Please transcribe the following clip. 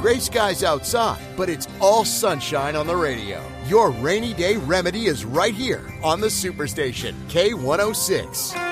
gray skies outside, but it's all sunshine on the radio. Your rainy day remedy is right here on the Superstation, K106.